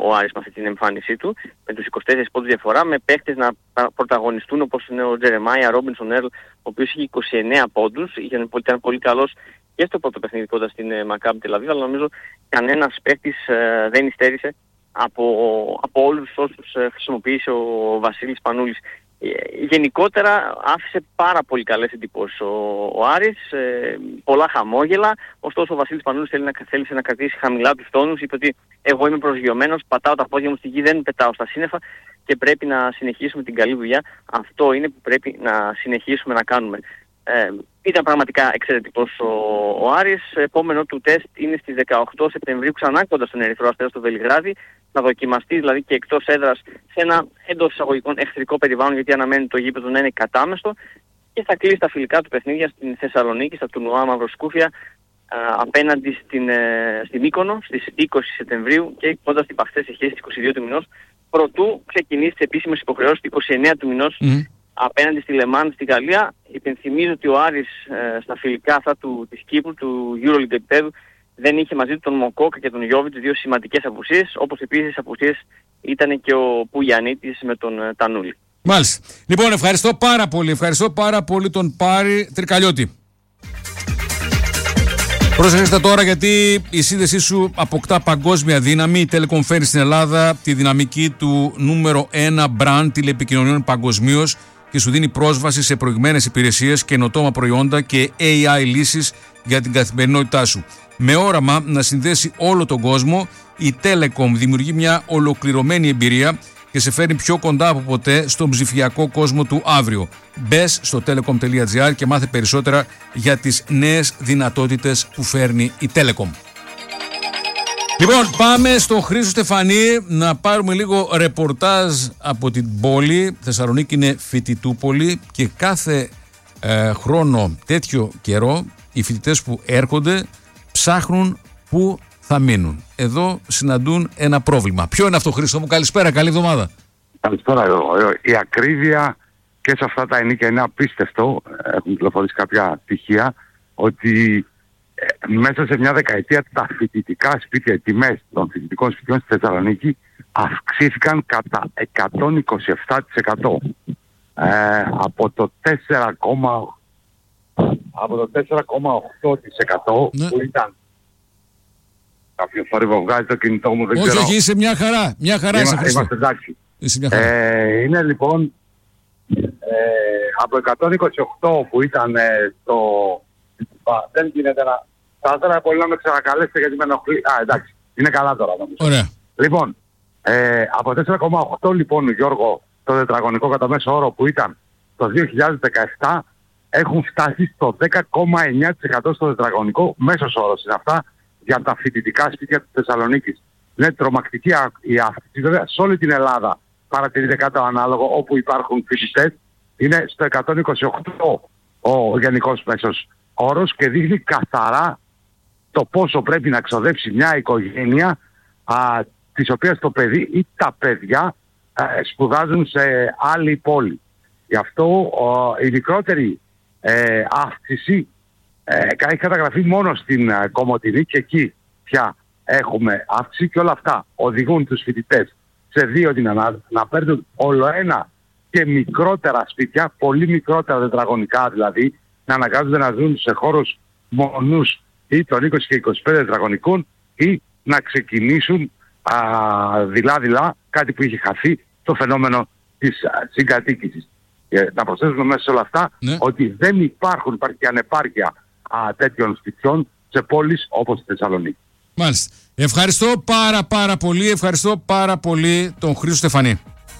ο Άρης με αυτή την εμφάνισή του, με τους 24 πόντους διαφορά, με παίχτες να πρωταγωνιστούν όπως είναι ο Τζερεμάια, Ρόμπινσον Έρλ, ο οποίος είχε 29 πόντους, ήταν πολύ καλός και στο πρώτο παιχνίδι κοντά στην Μακάμπι Τελ-Αβίβ, αλλά νομίζω κανένας παίχτης δεν υστέρησε από όλους όσους χρησιμοποίησε ο Βασίλης Πανούλης. Γενικότερα άφησε πάρα πολύ καλές εντυπώσεις ο Άρης, πολλά χαμόγελα, ωστόσο ο Βασίλης Πανούλης θέλησε να κρατήσει χαμηλά τους τόνους, είπε ότι εγώ είμαι προσγειωμένος, πατάω τα πόδια μου στη γη, δεν πετάω στα σύννεφα και πρέπει να συνεχίσουμε την καλή δουλειά. Αυτό είναι που πρέπει να συνεχίσουμε να κάνουμε. Ήταν πραγματικά εξαιρετικός ο Άρης. Επόμενο του τεστ είναι στις 18 Σεπτεμβρίου ξανά κοντά στον Ερυθρό Αστέρα στο Βελιγράδι. Θα δοκιμαστεί δηλαδή και εκτός έδρας σε ένα εντός εισαγωγικών εχθρικό περιβάλλον, γιατί αναμένει το γήπεδο να είναι κατάμεστο, και θα κλείσει τα φιλικά του παιχνίδια στην Θεσσαλονίκη, στα τουρνουά Μαυροσκούφια, απέναντι στην Μύκονο στις 20 Σεπτεμβρίου και κοντά στην Παχτές Εχές στις 22 του μηνός, προτού ξεκινήσει τις επίσημες υποχρεώσεις του 29 του μηνός απέναντι στη Λεμάν στη Γαλλία. Υπενθυμίζω ότι ο Άρης στα φιλικά αυτά της Κύπρου, του EuroLeague επίπεδου, δεν είχε μαζί του τον Μοκόκα και τον Γιόβιτς, δύο σημαντικές απουσίες, όπως επίσης απουσίες ήταν και ο Πουγιαννίτης με τον Τανούλη. Μάλιστα. Λοιπόν, ευχαριστώ πάρα πολύ τον Πάρη Τρικαλιώτη. Πρόσεχεστε τώρα, γιατί η σύνδεσή σου αποκτά παγκόσμια δύναμη. Η Telecom φέρνει στην Ελλάδα τη δυναμική του νούμερο 1 brand τηλεπικοινωνιών παγκοσμίως και σου δίνει πρόσβαση σε προηγμένες υπηρεσίες, καινοτόμα προϊόντα και AI λύσεις για την καθημερινότητά σου. Με όραμα να συνδέσει όλο τον κόσμο, η Telecom δημιουργεί μια ολοκληρωμένη εμπειρία και σε φέρνει πιο κοντά από ποτέ στον ψηφιακό κόσμο του αύριο. Μπες στο telecom.gr και μάθε περισσότερα για τις νέες δυνατότητες που φέρνει η Telecom. Λοιπόν, πάμε στον Χρήστο Στεφανή να πάρουμε λίγο ρεπορτάζ από την πόλη. Θεσσαλονίκη είναι φοιτητούπολη και κάθε χρόνο τέτοιο καιρό οι φοιτητές που έρχονται ψάχνουν πού θα μείνουν. Εδώ συναντούν ένα πρόβλημα. Ποιο είναι αυτό, Χρήστο μου? Καλησπέρα, καλή εβδομάδα. Καλησπέρα. Η ακρίβεια και σε αυτά τα ενίκια είναι απίστευτο. Έχουν κυκλοφορήσει κάποια στοιχεία ότι μέσα σε μια δεκαετία τα φοιτητικά σπίτια, οι τιμές των φοιτητικών σπιτιών στη Θεσσαλονίκη αυξήθηκαν κατά 127%. Από το 4,8% ναι, που ήταν. Κάποιος βγάζει το κινητό μου, δεν όχι, ξέρω. Όχι, είσαι μια χαρά. Μια χαρά είσαι, Χρήστο. Είμαστε εντάξει. Είσαι μια χαρά. Είναι λοιπόν από 128 που ήταν στο... Δεν γίνεται να... Θα ήθελα πολύ να με ξανακαλέσετε γιατί με ενοχλεί. Εντάξει. Είναι καλά τώρα. Νομίζω. Ωραία. Λοιπόν, από 4,8 λοιπόν, Γιώργο, το τετραγωνικό κατά μέσο όρο που ήταν το 2017, έχουν φτάσει στο 10,9% στο τετραγωνικό μέσος όρος. Είναι αυτά για τα φοιτητικά σπίτια της Θεσσαλονίκης. Είναι τρομακτική η αύξηση. Βέβαια, σε όλη την Ελλάδα παρατηρείται κάτι ανάλογο, όπου υπάρχουν φοιτητές. Είναι στο 128 ο γενικός μέσος όρος και δείχνει καθαρά το πόσο πρέπει να ξοδέψει μια οικογένεια της οποίας το παιδί ή τα παιδιά σπουδάζουν σε άλλη πόλη. Γι' αυτό η μικρότερη αύξηση έχει καταγραφεί μόνο στην Κομοτηνή και εκεί πια έχουμε αύξηση και όλα αυτά οδηγούν τους φοιτητές σε δύο να παίρνουν όλο ένα και μικρότερα σπίτια, πολύ μικρότερα τετραγωνικά δηλαδή, να αναγκάζονται να ζουν σε χώρους μονούς ή των 20 και 25 τετραγωνικών ή να ξεκινήσουν δειλά-δειλά κάτι που είχε χαθεί, το φαινόμενο της συγκατοίκησης. Να προσθέσουμε μέσα σε όλα αυτά ότι δεν υπάρχει και ανεπάρκεια τέτοιων σπιτιών σε πόλεις όπως η Θεσσαλονίκη. Μάλιστα. Ευχαριστώ πάρα πολύ τον Χρήστο Στεφανή.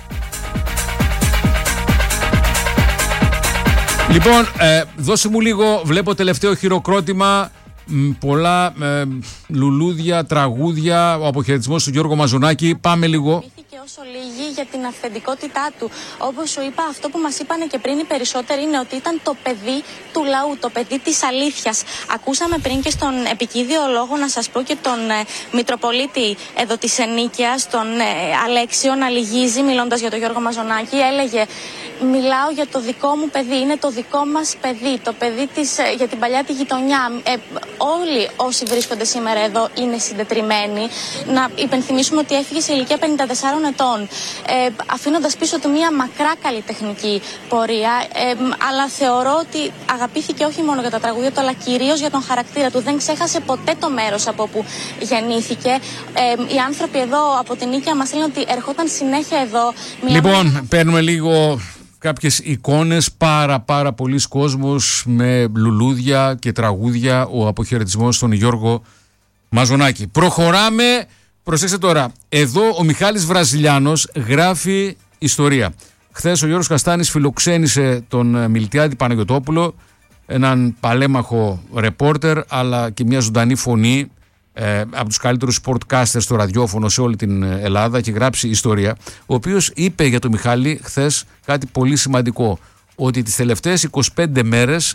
Λοιπόν, δώσε μου λίγο, βλέπω τελευταίο χειροκρότημα, πολλά λουλούδια, τραγούδια, ο αποχαιρετισμός του Γιώργο Μαζονάκη. Πάμε λίγο. Όσο λίγοι για την αυθεντικότητά του. Όπως σου είπα, αυτό που μας είπανε και πριν οι περισσότεροι είναι ότι ήταν το παιδί του λαού, το παιδί της αλήθειας. Ακούσαμε πριν και στον επικίδιο λόγο, να σας πω, και τον Μητροπολίτη εδώ της Ενίκαιας, τον Αλέξιο, να λυγίζει μιλώντας για τον Γιώργο Μαζονάκη. Έλεγε μιλάω για το δικό μου παιδί, είναι το δικό μας παιδί, το παιδί για την παλιά τη γειτονιά. Όλοι όσοι βρίσκονται σήμερα εδώ είναι συντετριμμένοι. Να υπενθυμίσουμε ότι έφυγε σε ηλικία 54 ετών, αφήνοντας πίσω του μια μακρά καλλιτεχνική πορεία, αλλά θεωρώ ότι αγαπήθηκε όχι μόνο για τα τραγούδια του, αλλά κυρίως για τον χαρακτήρα του. Δεν ξέχασε ποτέ το μέρος από όπου γεννήθηκε. Οι άνθρωποι εδώ από την Νίκαια μας λένε ότι ερχόταν συνέχεια εδώ. Λοιπόν, παίρνουμε λίγο κάποιες εικόνες, πάρα πολλοί κόσμος με λουλούδια και τραγούδια, ο αποχαιρετισμός στον Γιώργο Μαζονάκη. Προχωράμε, προσέξτε τώρα, εδώ ο Μιχάλης Βραζιλιάνος γράφει ιστορία. Χθες ο Γιώργος Καστάνης φιλοξένησε τον Μιλτιάδη Παναγιωτόπουλο, έναν παλέμαχο ρεπόρτερ αλλά και μια ζωντανή φωνή, από τους καλύτερους sportcasters στο ραδιόφωνο σε όλη την Ελλάδα, και γράψει ιστορία, ο οποίος είπε για τον Μιχάλη χθες κάτι πολύ σημαντικό, ότι τις τελευταίες 25 μέρες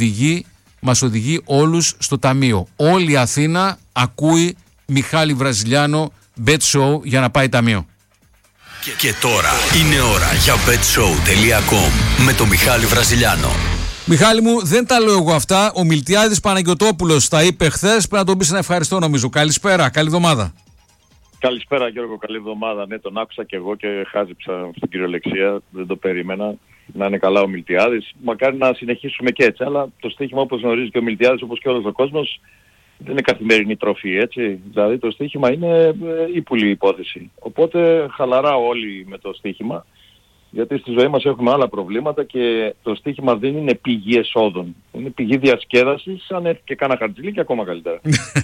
μας οδηγεί όλους στο ταμείο. Όλη η Αθήνα ακούει Μιχάλη Βραζιλιάνο Bet Show για να πάει ταμείο. Και τώρα είναι ώρα για betshow.com με τον Μιχάλη Βραζιλιάνο. Μιχάλη μου, δεν τα λέω εγώ αυτά. Ο Μιλτιάδης Παναγιωτόπουλος τα είπε χθες. Πρέπει να τον πεις ένα ευχαριστώ, νομίζω. Καλησπέρα, καλή εβδομάδα. Καλησπέρα Γιώργο, καλή εβδομάδα. Ναι, τον άκουσα και εγώ και χάζεψα στην κυριολεξία. Δεν το περίμενα. Να είναι καλά ο Μιλτιάδης. Μακάρι να συνεχίσουμε και έτσι. Αλλά το στοίχημα, όπως γνωρίζει και ο Μιλτιάδης, όπως και όλος ο κόσμος, δεν είναι καθημερινή τροφή, έτσι. Δηλαδή το στοίχημα είναι ύπουλη υπόθεση. Οπότε χαλαρά όλοι με το στοίχημα. Γιατί στη ζωή μας έχουμε άλλα προβλήματα και το στοίχημα δεν είναι πηγή εσόδων. Είναι πηγή διασκέδασης, αν έρθει και κάνα χαρτζηλίκι ακόμα καλύτερα.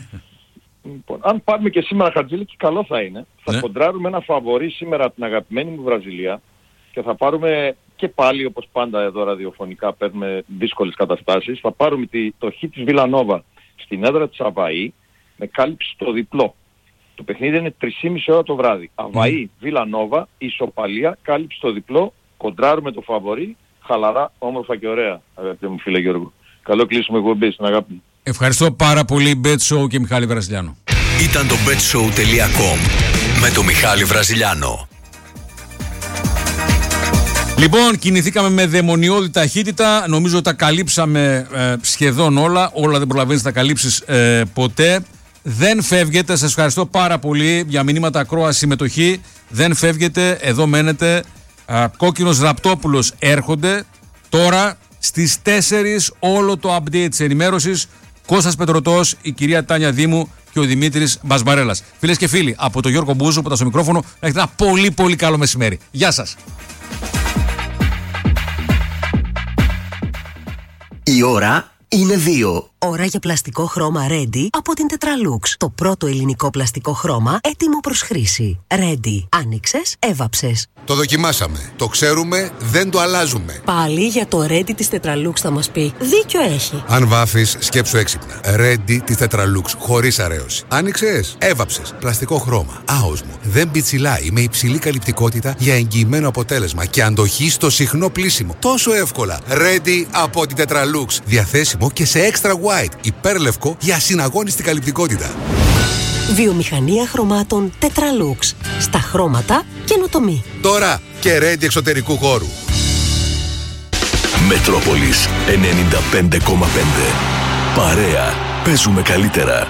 Λοιπόν, αν πάρουμε και σήμερα χαρτζηλίκι, καλό θα είναι. Θα κοντράρουμε ένα φαβορί σήμερα την αγαπημένη μου Βραζιλία και θα πάρουμε και πάλι, όπως πάντα εδώ ραδιοφωνικά παίρνουμε δύσκολες καταστάσεις, θα πάρουμε το χ της Βιλανόβα στην έδρα της Αβαΐ με κάλυψη στο διπλό. Το παιχνίδι είναι 3,5 ώρα το βράδυ. Αβαΐ, Βιλανόβα, ισοπαλία, κάλυψη στο διπλό, κοντράρουμε το φαβορί, χαλαρά, όμορφα και ωραία, αγαπητέ μου φίλε Γιώργο. Καλό κλείσιμο εκπομπή, στην αγάπη μου. Ευχαριστώ πάρα πολύ, Bet Show και Μιχάλη Βραζιλιάνο. Ήταν το betshow.com με τον Μιχάλη Βραζιλιάνο. Λοιπόν, κινηθήκαμε με δαιμονιώδη ταχύτητα. Νομίζω τα καλύψαμε σχεδόν όλα. Όλα δεν προλαβαίνεις να τα καλύψεις ποτέ. Δεν φεύγετε. Σας ευχαριστώ πάρα πολύ για μηνύματα, ακρόαση, συμμετοχή. Δεν φεύγετε. Εδώ μένετε. Κόκκινος Ραπτόπουλος έρχονται τώρα στις 4 όλο το update της ενημέρωσης. Κώστας Πετρωτός, η κυρία Τάνια Δήμου και ο Δημήτρης Μπασμπαρέλας. Φίλες και φίλοι, από τον Γιώργο Μπούζο που ήταν στο μικρόφωνο, να έχετε ένα πολύ καλό μεσημέρι. Γεια σας. Η ώρα είναι 2. Ώρα για πλαστικό χρώμα Ready από την Tetralux. Το πρώτο ελληνικό πλαστικό χρώμα έτοιμο προς χρήση. Ready. Άνοιξες, έβαψες. Το δοκιμάσαμε. Το ξέρουμε, δεν το αλλάζουμε. Πάλι για το Ready της Tetralux θα μας πει. Δίκιο έχει. Αν βάφεις, σκέψου έξυπνα. Ready της Tetralux, χωρίς αρέωση. Άνοιξες, έβαψες. Πλαστικό χρώμα. Άοσμο. Δεν πιτσιλάει, με υψηλή καλυπτικότητα για εγγυημένο αποτέλεσμα και αντοχή στο συχνό πλύσιμο. Τόσο εύκολα. Ready από την Tetralux. Διαθέσιμο και σε extra white. Υπέρλευκο για ασυναγώνιστη καλυπτικότητα. Βιομηχανία χρωμάτων Tetralux. Στα χρώματα καινοτομή. Τώρα και Ready εξωτερικού χώρου. Μετρόπολης 95,5. Παρέα. Παίζουμε καλύτερα.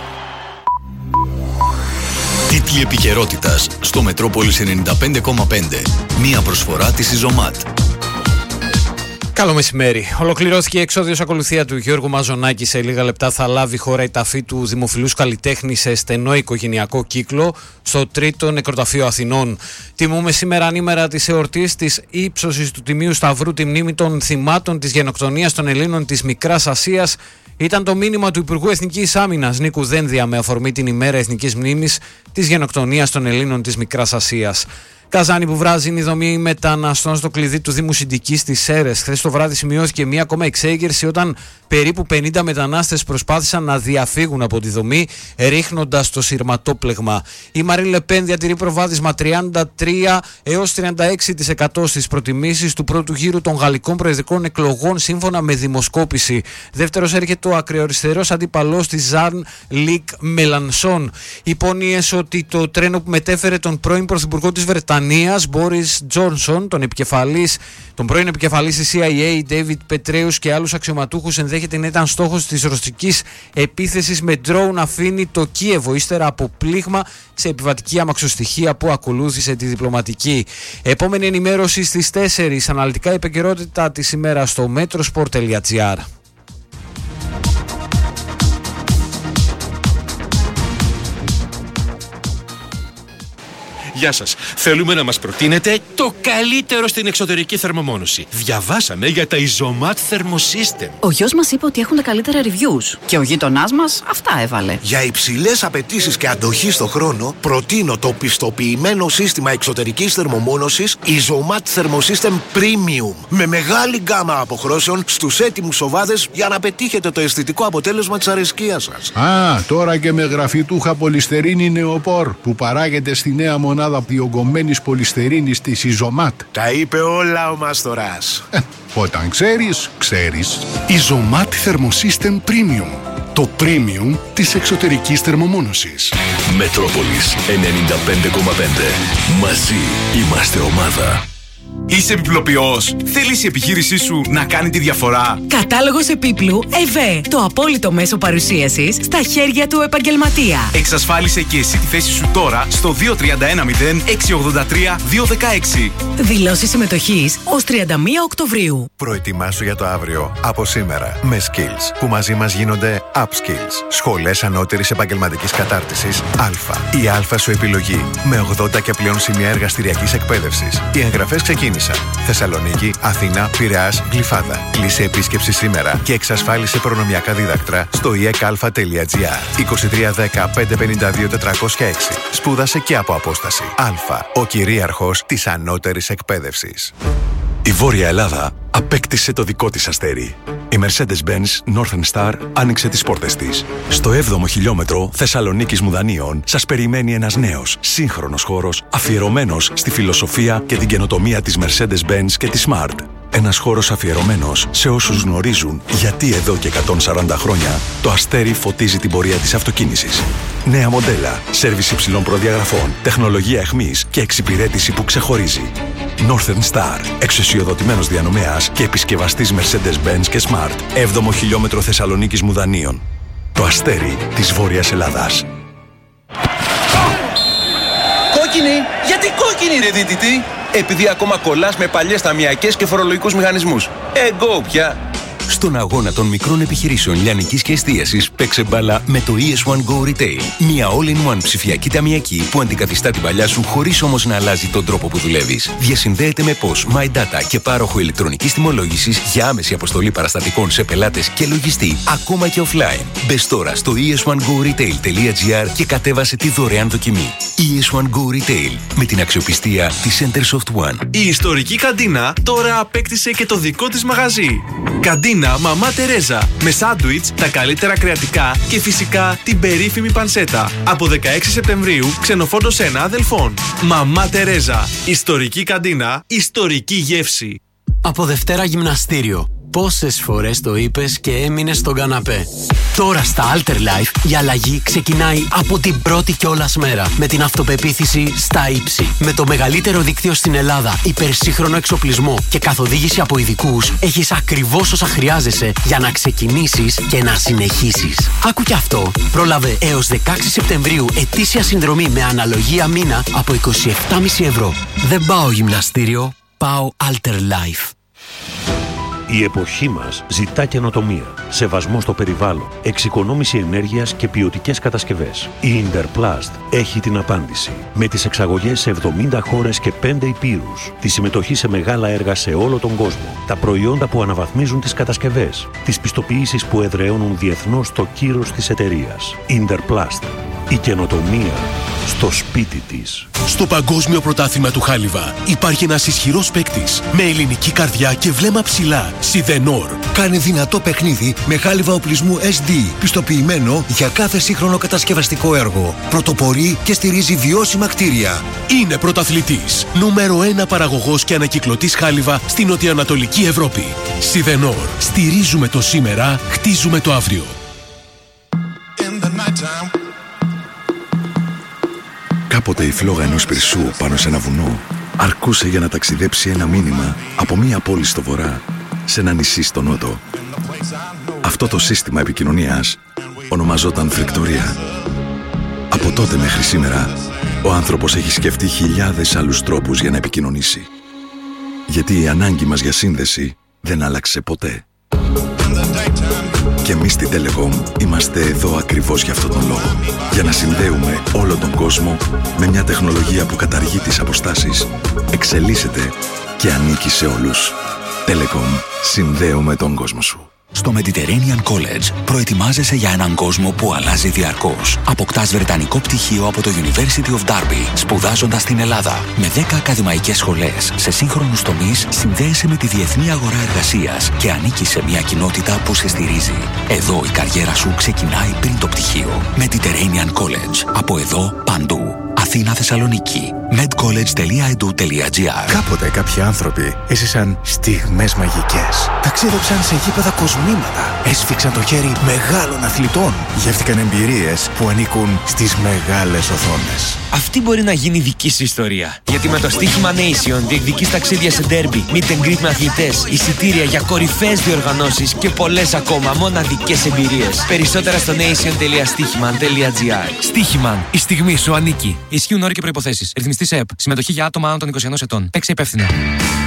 Τίτλοι επικαιρότητας στο Μετρόπολης 95,5. Μία προσφορά της Ιζωμάτ. Καλό μεσημέρι. Ολοκληρώθηκε η εξώδιος ακολουθία του Γιώργου Μαζονάκη. Σε λίγα λεπτά θα λάβει χώρα η ταφή του δημοφιλούς καλλιτέχνη σε στενό οικογενειακό κύκλο στο τρίτο νεκροταφείο Αθηνών. Τιμούμε σήμερα ανήμερα της εορτής της ύψωσης του Τιμίου Σταυρού τη μνήμη των θυμάτων της γενοκτονίας των Ελλήνων της Μικράς Ασίας. Ήταν το μήνυμα του Υπουργού Εθνικής Άμυνας Νίκου Δένδια με αφορμή την ημέρα εθνικής μνήμης της γενοκτονίας των Ελλήνων της Μικράς Ασίας. Καζάνι που βράζει είναι η δομή μεταναστών στο κλειδί του Δήμου Συντικής στις Σέρρες. Χθες το βράδυ σημειώθηκε μία ακόμα εξέγερση όταν περίπου 50 μετανάστες προσπάθησαν να διαφύγουν από τη δομή ρίχνοντας το σειρματόπλεγμα. Η Μαρίν Λεπέν διατηρεί προβάδισμα 33 έως 36% στις προτιμήσεις του πρώτου γύρου των γαλλικών προεδρικών εκλογών σύμφωνα με δημοσκόπηση. Δεύτερος έρχεται ο ακρεοαριστερός αντίπαλός της Ζαν Λικ Μελανσόν. Υπόνοιες ότι το τρένο που μετέφερε τον πρώην πρωθυπουργό της Βρετανίας Ουκρανίας, Μπόρις Τζόνσον, τον πρώην επικεφαλής της CIA, David Petraeus και άλλους αξιωματούχους, ενδέχεται να ήταν στόχος της ρωσικής επίθεσης με ντρόουν αφήνει το Κίεβο ύστερα από πλήγμα σε επιβατική αμαξοστοιχεία που ακολούθησε τη διπλωματική. Επόμενη ενημέρωση στις 4, αναλυτικά επικαιρότητα της ημέρας στο metrosport.gr. Γεια σας. Θέλουμε να μας προτείνετε το καλύτερο στην εξωτερική θερμομόνωση. Διαβάσαμε για τα Isomat Thermosystem. Ο γιος μας είπε ότι έχουν τα καλύτερα reviews και ο γείτονάς μας αυτά έβαλε. Για υψηλές απαιτήσεις και αντοχή στο χρόνο, προτείνω το πιστοποιημένο σύστημα εξωτερικής θερμομόνωσης Isomat Thermosystem Premium. Με μεγάλη γκάμα αποχρώσεων στους έτοιμους σοβάδες για να πετύχετε το αισθητικό αποτέλεσμα της αρεσκίας σας. Τώρα και με γραφιτούχα πολυστερίνη νεοπόρ που παράγεται στη νέα μονάδα διογκωμένης πολυστερίνης της Isomat. Τα είπε όλα ο Μάστορας. Όταν ξέρεις, ξέρεις. Isomat Thermosystem Premium. Το premium της εξωτερικής θερμομόνωσης. Μετρόπολης 95,5. Μαζί είμαστε ομάδα. Είσαι επιπλοποιός. Θέλεις η επιχείρησή σου να κάνει τη διαφορά. Κατάλογος επίπλου ΕΒΕ. Το απόλυτο μέσο παρουσίασης στα χέρια του επαγγελματία. Εξασφάλισε και εσύ τη θέση σου τώρα στο 2310-683-216. Δηλώσεις συμμετοχής ως 31 Οκτωβρίου. Προετοιμάσου για το αύριο από σήμερα με Skills, που μαζί μας γίνονται Upskills. Σχολές ανώτερης επαγγελματικής κατάρτισης Α. Η Α σου επιλογή με 80 και πλέον σημεία εργαστηριακής εκπαίδευσης. Οι εγγραφές ξεκίνησαν. Θεσσαλονίκη, Αθήνα, Πειραιάς, Γλυφάδα. Κλείσε επίσκεψη σήμερα και εξασφάλισε προνομιακά δίδακτρα στο ekalfa.gr. 2310-552-406. Σπούδασε και από απόσταση. Α. Ο κυρίαρχος της ανώτερης εκπαίδευσης. Η Βόρεια Ελλάδα απέκτησε το δικό της αστέρι. Η Mercedes-Benz Northern Star άνοιξε τις πόρτες της. Στο 7ο χιλιόμετρο Θεσσαλονίκης Μουδανίων σας περιμένει ένας νέος, σύγχρονος χώρος αφιερωμένος στη φιλοσοφία και την καινοτομία της Mercedes-Benz και της Smart. Ένας χώρος αφιερωμένος σε όσους γνωρίζουν γιατί εδώ και 140 χρόνια το αστέρι φωτίζει την πορεία της αυτοκίνησης. Νέα μοντέλα, σέρβις υψηλών προδιαγραφών, τεχνολογία αιχμής και εξυπηρέτηση που ξεχωρίζει. Northern Star, εξουσιοδοτημένος διανομέας και επισκευαστής Mercedes-Benz και Smart. 7ο χιλιόμετρο Θεσσαλονίκης Μουδανίων. Το αστέρι της Βόρειας Ελλάδας. Κόκκινη! Γιατί κόκκινη ρε δίτητη? Επειδή ακόμα κολλάς με παλιές ταμιακές και φορολογικούς μηχανισμούς. Εγώ πια! Στον αγώνα των μικρών επιχειρήσεων λιανικής και εστίασης παίξε μπάλα με το ES1 Go Retail. Μια all-in-one ψηφιακή ταμιακή που αντικαθιστά την παλιά σου χωρίς όμως να αλλάζει τον τρόπο που δουλεύεις. Διασυνδέεται με POS, My Data και πάροχο ηλεκτρονικής τιμολόγησης για άμεση αποστολή παραστατικών σε πελάτες και λογιστή, ακόμα και offline. Μπες τώρα στο es1goretail.gr και κατέβασε τη δωρεάν δοκιμή. ES1 Go Retail με την αξιοπιστία της Centersoft One. Η ιστορική καντίνα τώρα απέκτησε και το δικό της μαγαζί. Καντίνα Μαμά Τερέζα. Με σάντουιτς, τα καλύτερα κρεατικά και φυσικά την περίφημη πανσέτα. Από 16 Σεπτεμβρίου, ξενοφόντος 1 Αδελφών. Μαμά Τερέζα. Ιστορική καντίνα, ιστορική γεύση. Από Δευτέρα γυμναστήριο. Πόσες φορές το είπες και έμεινες στον καναπέ. Τώρα στα Alter Life η αλλαγή ξεκινάει από την πρώτη κιόλας μέρα. Με την αυτοπεποίθηση στα ύψη. Με το μεγαλύτερο δίκτυο στην Ελλάδα, υπερσύγχρονο εξοπλισμό και καθοδήγηση από ειδικούς, έχεις ακριβώς όσα χρειάζεσαι για να ξεκινήσεις και να συνεχίσεις. Άκου κι αυτό. Πρόλαβε έως 16 Σεπτεμβρίου ετήσια συνδρομή με αναλογία μήνα από 27,5 ευρώ. Δεν πάω γυμναστήριο, πάω Alter Life. Η εποχή μας ζητά καινοτομία, σεβασμό στο περιβάλλον, εξοικονόμηση ενέργειας και ποιοτικές κατασκευές. Η Interplast έχει την απάντηση. Με τις εξαγωγές σε 70 χώρες και 5 υπήρους, τη συμμετοχή σε μεγάλα έργα σε όλο τον κόσμο, τα προϊόντα που αναβαθμίζουν τις κατασκευές, τις πιστοποιήσεις που εδραιώνουν διεθνώς το κύρος της εταιρείας. Interplast. Η καινοτομία στο σπίτι της. Στο Παγκόσμιο Πρωτάθλημα του Χάλιβα υπάρχει ένας ισχυρός παίκτης με ελληνική καρδιά και βλέμμα ψηλά. Σιδενόρ. Κάνε δυνατό παιχνίδι με χάλιβα οπλισμού SD, πιστοποιημένο για κάθε σύγχρονο κατασκευαστικό έργο. Πρωτοπορεί και στηρίζει βιώσιμα κτίρια. Είναι πρωταθλητής. Νούμερο 1 παραγωγός και ανακυκλωτής χάλιβα στην νοτιοανατολική Ευρώπη. Σιδενόρ. Στηρίζουμε το σήμερα, χτίζουμε το αύριο. Κάποτε η φλόγα ενός πυρσού πάνω σε ένα βουνό αρκούσε για να ταξιδέψει ένα μήνυμα από μία πόλη στο βορρά σε ένα νησί στο νότο. Αυτό το σύστημα επικοινωνίας ονομαζόταν φρικτορία. Από τότε μέχρι σήμερα, ο άνθρωπος έχει σκεφτεί χιλιάδες άλλους τρόπους για να επικοινωνήσει. Γιατί η ανάγκη μας για σύνδεση δεν άλλαξε ποτέ. Και εμείς στην Telecom είμαστε εδώ ακριβώς για αυτόν τον λόγο. Για να συνδέουμε όλο τον κόσμο με μια τεχνολογία που καταργεί τις αποστάσεις, εξελίσσεται και ανήκει σε όλους. Telecom. Συνδέουμε τον κόσμο σου. Στο Mediterranean College προετοιμάζεσαι για έναν κόσμο που αλλάζει διαρκώς. Αποκτάς βρετανικό πτυχίο από το University of Derby, σπουδάζοντας στην Ελλάδα. Με 10 ακαδημαϊκές σχολές σε σύγχρονους τομείς, συνδέεσαι με τη διεθνή αγορά εργασίας και ανήκεις σε μια κοινότητα που σε στηρίζει. Εδώ η καριέρα σου ξεκινάει πριν το πτυχίο. Mediterranean College. Από εδώ, παντού. Αθήνα, Θεσσαλονίκη. medcollege.edu.gr. Κάποτε κάποιοι άνθρωποι έζησαν στιγμές μαγικές. Ταξίδεψαν σε γήπεδα κοσμήματα. Έσφιξαν το χέρι μεγάλων αθλητών. Γεύτηκαν εμπειρίες που ανήκουν στις μεγάλες οθόνες. Αυτή μπορεί να γίνει δική σου ιστορία. Γιατί με το στοίχημα Nation διεκδικείς ταξίδια σε ντέρμπι, meet and greet με αθλητές, εισιτήρια για κορυφαίες διοργανώσεις και πολλές ακόμα μοναδικές εμπειρίες. Περισσότερα στο nation.stichiman.gr. Στοίχημαν. Η στιγμή σου ανήκει. Ισχύουν όροι και προϋποθέσεις. Ρυθμιστής ΕΕΠ. Συμμετοχή για άτομα άνω των 21 ετών. Παίξε υπεύθυνα.